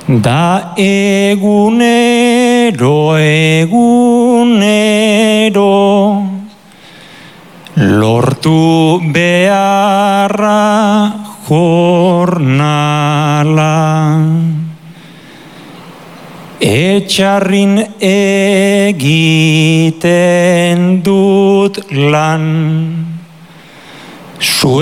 Da egunero, lortu beharra jornala. Etxarrin egiten dut lan,